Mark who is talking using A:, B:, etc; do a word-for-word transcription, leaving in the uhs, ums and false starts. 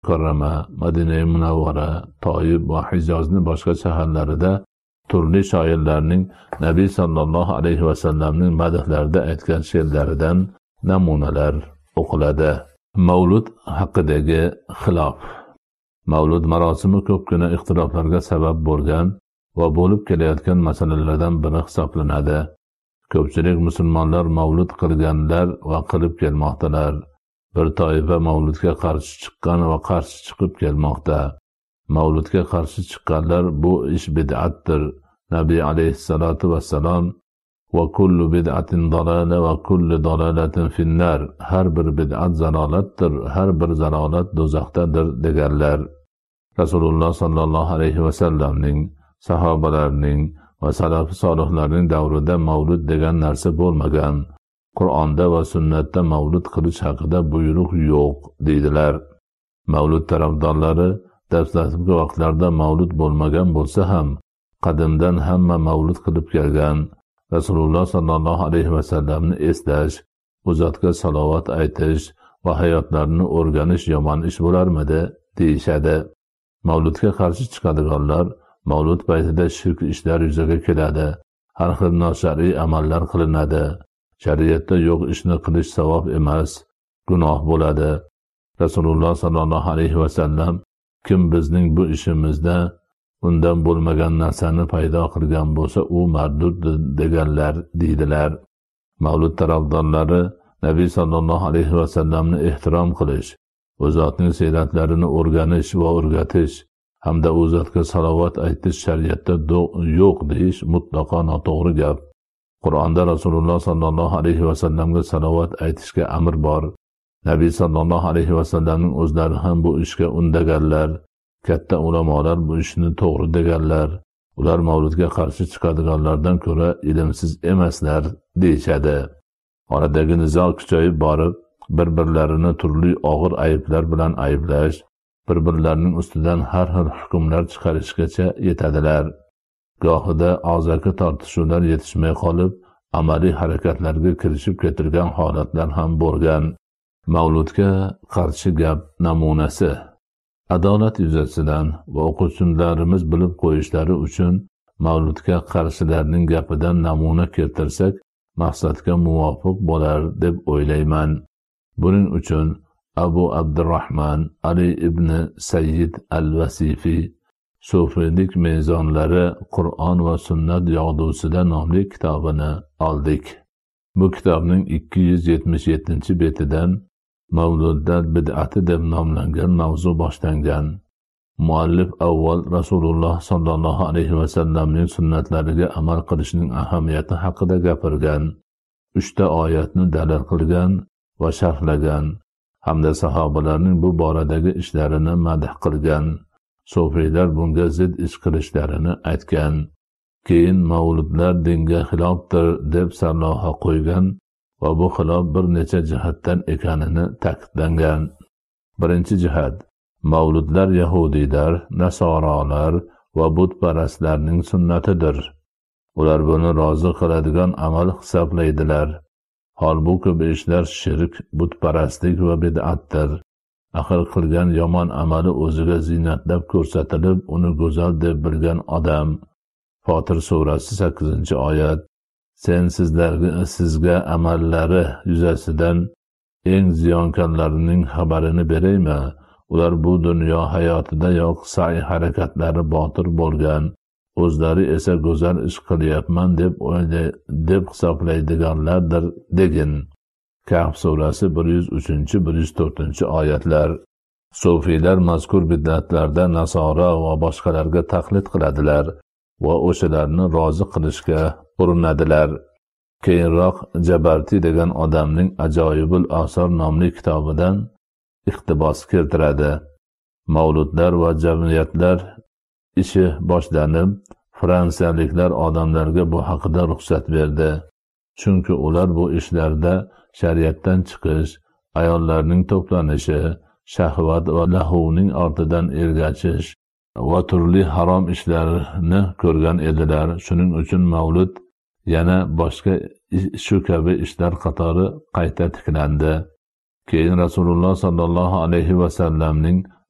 A: Mukarrama, Madina Munawvara, Toyib va Hijozning boshqa shaharlarida turli shoirlarning Nabiy sallallohu alayhi va sallamning madhlarida aytgan she'rlaridan namunalar o'qiladi. Mavlud haqidagi xilof. Mavlud marosimi ko'pgina ixtiloflarga sabab bo'lgan va bo'lib kelayotgan masalalardan biri hisoblanadi. Ko'pchilik musulmonlar mavlud qilganlar va qilib kelmoqdalar. Bir toifa mavludga qarshi chiqqan va qarshi chiqib kelmoqda. Mavludga qarshi chiqqanlar bu ish bid'atdir. Nabiy alayhissalatu vassalom va kullu bid'atin dalala va kullu dalalatin finnar. Har bir bid'at zalolatdir, har bir zalolat do'zaxdadir deganlar. Rasululloh sallallohu alayhi va sallamning, sahobalarning va salaf solihlarning davrida mavlud degan narsa bo'lmagan. Qur'onda va sunnatda mavlud qilish haqida buyruq yo'q deydilar. Mavlud tarafdorlari dastlabki vaqtlarda mavlud bo'lmagan bo'lsa ham, qadimdan hamma mavlud qilib kelgan. Rasululloh sallallohu alayhi va sallamni eslash, u zotga salovat aytish va hayotlarini o'rganish yomon ish bo'larmidi deyishadi. Mavludga qarshi chiqadiganlar mavlud paytida shirk ishlar yuzaga keladi. Har xil noshar'iy amallar qilinadi. Shariatda yo'q ishni qilish savob emas, gunoh bo'ladi. Rasululloh sallallohu alayhi va sallam kim bizning bu ishimizda undan bo'lmagan narsani paydo qilgan bo'lsa, u mardud deganlar deydilar. Mavlud tarafdorlari Nabiy sallallohu alayhi va sallamni ehtirom qilish, u zotning siyratlarini o'rganish va o'rgatish hamda u zotga salovat aytish shariatda yo'q deyish mutlaqo noto'g'ri gap. Qur'onda Rasululloh sallallohu alayhi va sallamga salovat aytishga amr bor. Nabiy sallallohu alayhi va sallamning o'zlari ham bu ishga undaganlar. Katta ulamolar bu ishni to'g'ri deganlar. Ular mavludga qarshi chiqadiganlardan ko'ra ilmsiz emaslar deyishadi. Oradagi nizo kuchayib borib, bir-birlarini turli og'ir ayblar bilan ayblash, bir-birlarining ustidan har xil hukmlar chiqarishgacha yetadilar. Gohida og'zaki tortishuvlar yetishmay qolib, amaliy harakatlarga kirishib ketilgan holatlar ham bo'lgan. Mavludga qarshi gap namunasi. Adolat yuzasidan va o'quvchilarimiz bilib qo'yishlari uchun mavludga qarshilarning gapidan namuna keltirsak, maqsadga muvofiq bo'lar deb o'ylayman. Buning uchun Abu Abdurrahman Ali ibn Sayyid al-Vasifi Sufiylik mezonlari Qur'on va sunnat yog'dusida nomli kitobini oldik. Bu kitobning ikki yuz yetmish yettinchi betidan mavludda bid'ati deb nomlangan mavzu boshlangan. Muallif avval Rasululloh sallallohu alayhi va sallamning sunnatlariga amal qilishning ahamiyati haqida gapirgan, uchta oyatni dalil qilgan va sharhlagan, hamda sahobalarning bu boradagi ishlarini madh qilgan. Sufiylar bunga zid ish qilishlarini aytgan. Keyin mavludlar dinga xilofdir deb sarlavha qo'ygan va bu xilof bir necha jihatdan ekanini ta'kidlangan. Birinchi jihat, mavludlar yahudiylar, nasorolar va butparastlarning sunnatidir. Ular buni rozi qiladigan amal hisoblaydilar. Holbuki bu ishlar shirk, butparastlik va bid'atdir. Axir qilgan yomon amali o'ziga ziynatlab ko'rsatilib, uni go'zal deb bilgan odam. Fotir surasi sakkizinchi oyat. Sen sizlarga sizga amallari yuzasidan eng ziyonkorlarining xabarini beraymi? Ular bu dunyo hayotida yo'q sa'i harakatlari botir bo'lgan, o'zlari esa go'zal ish qilyapman deb o'ylay deb hisoblaydiganlardir degin. Kahf surasi bir yuz uchinchi bir yuz to'rtinchi oyatlar. Sufiylar mazkur bid'atlarda nasora va boshqalarga taqlid qiladilar va o'shalarni rozi qilishga urinadilar. Keyinroq Jabarti degan odamning Ajoyibul Asar nomli kitobidan iqtibos keltiradi. Mavludlar va jamiyatlar ishi boshlanib, fransiyaliklar odamlarga bu haqida ruxsat berdi. Chunki ular bu ishlarda shariatdan chiqish, ayollarning to'planishi, shahvat va lahuvning ortidan ergashish va turli harom ishlarni ko'rgan edilar. Shuning uchun mavlud yana boshqa shu kabi ishlar qatori qayta tiklandi. Keyin Rasululloh sallallohu alayhi va sallamning